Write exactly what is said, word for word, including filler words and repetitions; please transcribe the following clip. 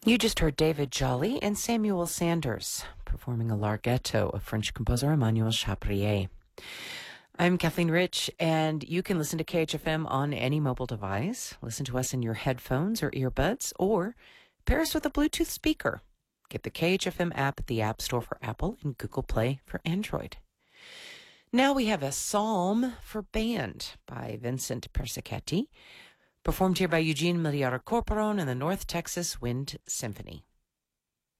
You just heard David Jolly and Samuel Sanders performing a larghetto of French composer Emmanuel Chabrier. I'm Kathleen Rich, and you can listen to K H F M on any mobile device. Listen to us in your headphones or earbuds, or pair us with a Bluetooth speaker. Get the K H F M app at the App Store for Apple and Google Play for Android. Now we have a Psalm for Band by Vincent Persichetti, performed here by Eugene Miliara Corporon and the North Texas Wind Symphony.